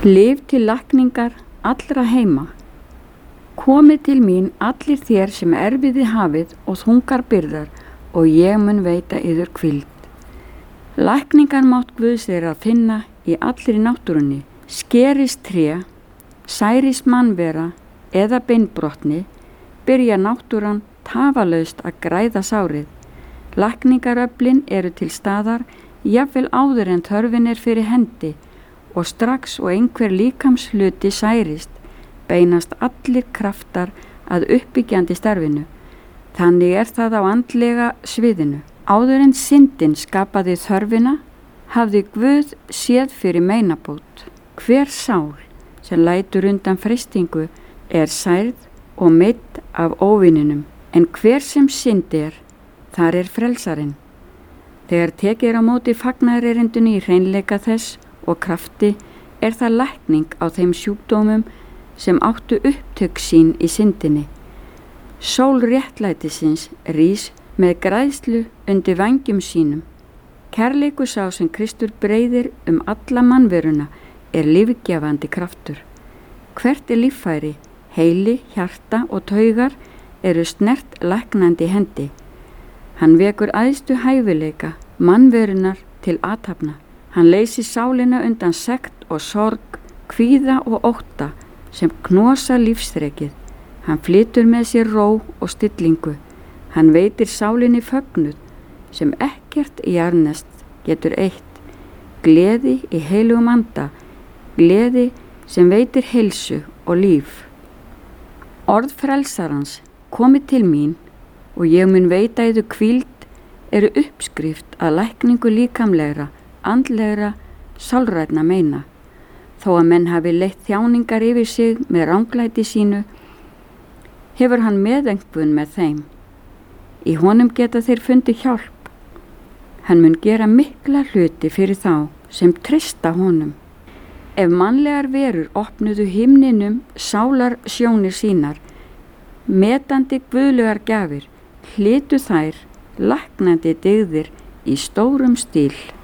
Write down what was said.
Lyf til lækningar allra heima. Komið til mín allir þér sem erfiði hafið og þungar byrðar og ég mun veita yður hvíld. Lækningar mátt Guðs er að finna í allri náttúrunni. Skerist tré, særist mannvera eða beinbrotni, byrja náttúran tafalaust að græða sárið. Lækningaröflin eru til staðar, jafnvel áður en þörfin er fyrir hendi, og strax og einhver líkamshluti særist, beinast allir kraftar að uppbyggjandi starfinu. Þannig er það á andlega sviðinu. Áður en syndin skapaði þörfina, hafði Guð séð fyrir meinabót. Hver sál sem lætur undan freistingu er særð og meidd af óvininum, en hver sem synd er, þar er frelsarinn. Þegar tekið er á móti fagnaðarerindinu í hreinleika þess og krafti, er það lækning á þeim sjúkdómum sem áttu upptök sín í syndinni. Sól réttlætisins rís með græðslu undir vængjum sínum. Kærleikur sá sem Kristur breiðir alla mannveruna er lífgjafandi kraftur. Hvert er líffæri, heili, hjarta og taugar eru snert læknandi hendi. Hann vekur æðstu hæfileika mannverunar til athafna. Hann leysir sálina undan sekt og sorg, kvíða og ótta sem knosa lífsþrekið. Hann flytur með sér ró og stillingu. Hann veitir sálinni fögnuð sem ekkert jarðnest getur eytt. Gleði í heilugum anda, gleði sem veitir heilsu og líf. Orð frelsarans komið til mín og ég mun veita yður hvíld eru uppskrift að lækningu líkamlegra, andlegra, sálrænna meina. Þó að menn hafi leitt þjáningar yfir sig með ranglæti sínu, hefur hann meðengun með þeim. Í honum geta þeir fundið hjálp. Hann mun gera mikla hluti fyrir þá sem treysta honum. Ef mannlegar verur opnuðu himninum sálar sjónir sínar, metandi guðlegar gjafir, hlytu þær læknandi dygðir í stórum stíl.